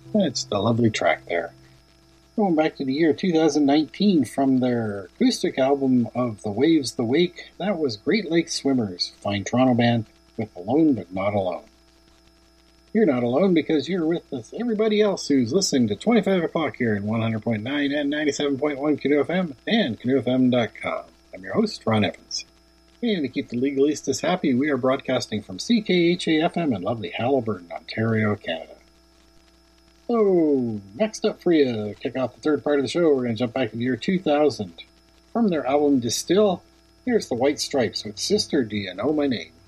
It's the lovely track there. Going back to the year 2019 from their acoustic album of The Waves, The Wake, that was Great Lakes Swimmers, fine Toronto band with Alone But Not Alone. You're not alone because you're with everybody else who's listening to 25 o'clock here in 100.9 and 97.1 Canoe FM and canoefm.com. I'm your host, Ron Evans. And to keep the legalistas happy, we are broadcasting from CKHA-FM in lovely Haliburton, Ontario, Canada. So, next up for you, to kick off the third part of the show, we're going to jump back to the year 2000. From their album Distill, here's the White Stripes with Sister, Do You Know My Name?